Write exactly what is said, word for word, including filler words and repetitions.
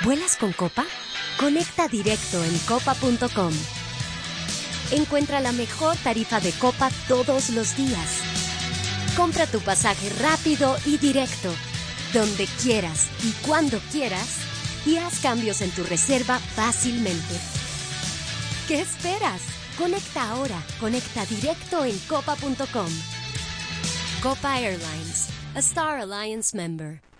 ¿Vuelas con Copa? Conecta directo en copa punto com. Encuentra la mejor tarifa de Copa todos los días. Compra tu pasaje rápido y directo, donde quieras y cuando quieras, y haz cambios en tu reserva fácilmente. ¿Qué esperas? Conecta ahora. Conecta directo en copa punto com. Copa Airlines, a Star Alliance member.